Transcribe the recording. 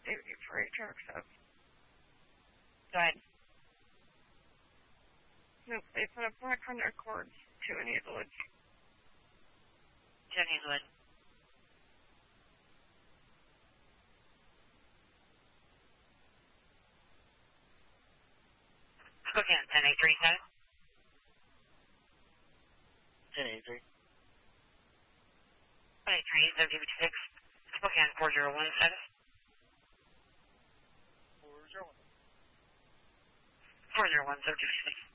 freight trucks up. Go ahead. Nope, they put a black on their cords to an Hazelwood. To an Hazelwood. Spokane 10837. 1083. 183, 756. Spokane 4017. 401. 401, 756.